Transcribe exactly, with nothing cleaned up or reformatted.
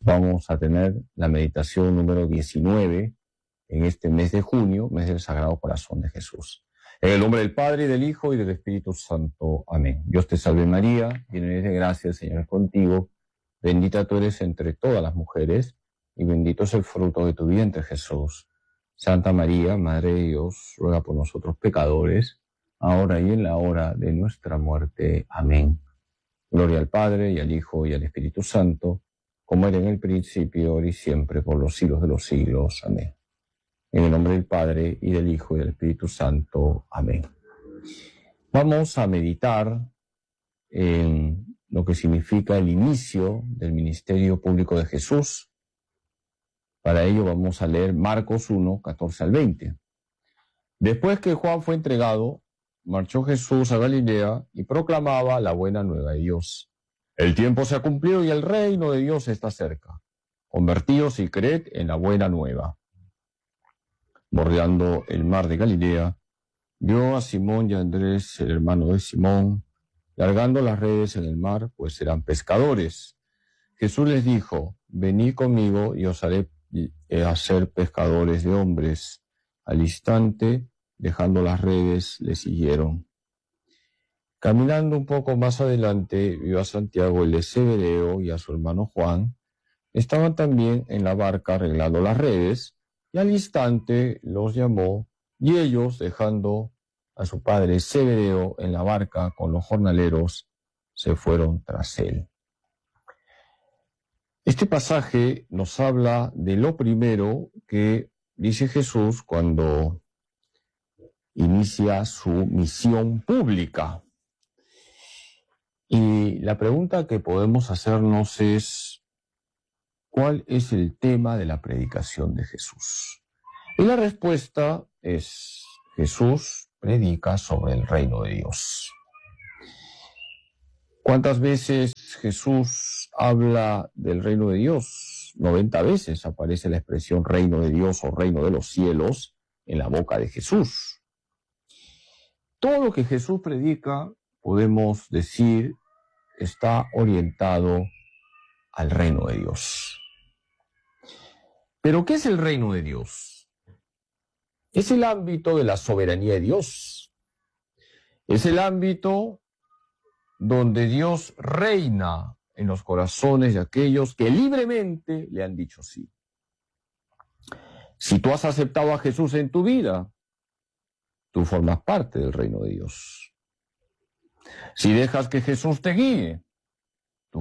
Vamos a tener la meditación número diecinueve en este mes de junio, mes del Sagrado Corazón de Jesús. En el nombre del Padre, y del Hijo, y del Espíritu Santo. Amén. Dios te salve María, llena eres de gracia, el Señor es contigo. Bendita tú eres entre todas las mujeres, y bendito es el fruto de tu vientre, Jesús. Santa María, Madre de Dios, ruega por nosotros pecadores, ahora y en la hora de nuestra muerte. Amén. Gloria al Padre, y al Hijo, y al Espíritu Santo, como era en el principio, ahora y siempre, por los siglos de los siglos. Amén. En el nombre del Padre, y del Hijo, y del Espíritu Santo. Amén. Vamos a meditar en lo que significa el inicio del ministerio público de Jesús. Para ello vamos a leer Marcos uno, catorce al veinte. Después que Juan fue entregado, marchó Jesús a Galilea y proclamaba la buena nueva de Dios. El tiempo se ha cumplido y el reino de Dios está cerca. Convertíos y creed en la buena nueva. Bordeando el mar de Galilea, vio a Simón y a Andrés, el hermano de Simón, largando las redes en el mar, pues eran pescadores. Jesús les dijo: venid conmigo y os haré hacer pescadores de hombres. Al instante, dejando las redes, le siguieron. Caminando un poco más adelante, vio a Santiago, el de Zebedeo, y a su hermano Juan. Estaban también en la barca arreglando las redes, y al instante los llamó, y ellos, dejando a su padre Zebedeo en la barca con los jornaleros, se fueron tras él. Este pasaje nos habla de lo primero que dice Jesús cuando inicia su misión pública. Y la pregunta que podemos hacernos es: ¿cuál es el tema de la predicación de Jesús? Y la respuesta es: Jesús predica sobre el reino de Dios. ¿Cuántas veces Jesús habla del reino de Dios? noventa veces aparece la expresión reino de Dios o reino de los cielos en la boca de Jesús. Todo lo que Jesús predica, podemos decir, está orientado al reino de Dios. ¿Pero qué es el reino de Dios? Es el ámbito de la soberanía de Dios. Es el ámbito donde Dios reina en los corazones de aquellos que libremente le han dicho sí. Si tú has aceptado a Jesús en tu vida, tú formas parte del reino de Dios. Si dejas que Jesús te guíe,